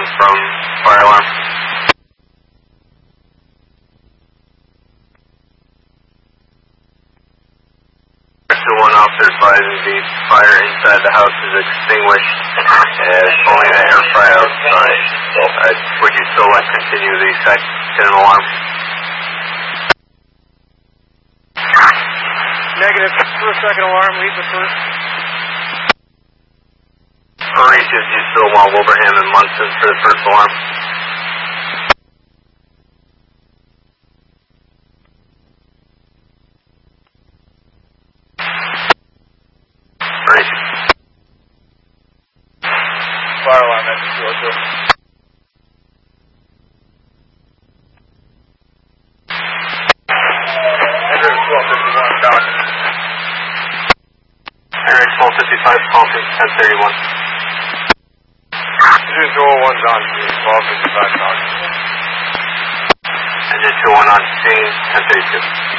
from fire alarm. 2-1 officer advising the fire inside the house is extinguished. Only the air fry outside. Would you still like to continue the second alarm? Negative. First, second alarm. Leave the first. Mauritius, you still want Wilbraham and Munson for the first alarm? Mauritius. Fire alarm, that's Georgia. Hendrix 1251, copy. Hendrix 1255, call to 1031. Engine 201's on scene, 1255, copy. Engine 201 on scene, 1032.